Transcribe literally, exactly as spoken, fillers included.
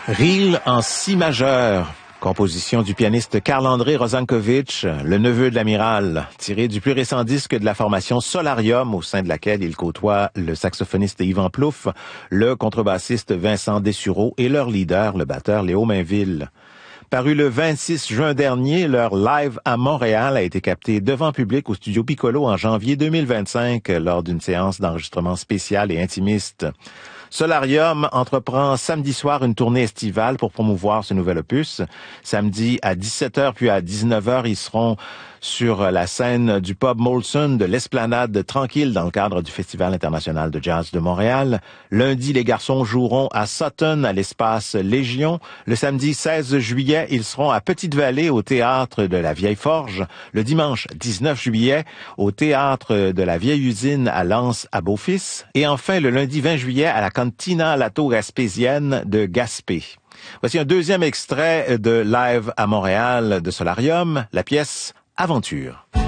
Reel en si majeur, composition du pianiste Karl-André Rozankovich, le neveu de l'amiral, tiré du plus récent disque de la formation Solarium, au sein de laquelle il côtoie le saxophoniste Yvan Plouffe, le contrebassiste Vincent Dessureau et leur leader, le batteur Léo Mainville. Paru le vingt-six juin dernier, leur live à Montréal a été capté devant public au studio Piccolo en janvier deux mille vingt-cinq lors d'une séance d'enregistrement spéciale et intimiste. Solarium entreprend samedi soir une tournée estivale pour promouvoir ce nouvel opus. Samedi à dix-sept heures puis à dix-neuf heures, ils seront sur la scène du pub Molson de l'Esplanade Tranquille dans le cadre du Festival international de jazz de Montréal. Lundi, les garçons joueront à Sutton à l'espace Légion. Le samedi seize juillet, ils seront à Petite-Vallée au théâtre de la Vieille Forge. Le dimanche dix-neuf juillet, au théâtre de la Vieille Usine à Lens à Beaufils. Et enfin, le lundi vingt juillet, à la Cantina Lato Gaspésienne de Gaspé. Voici un deuxième extrait de Live à Montréal de Solarium, la pièce Aventure.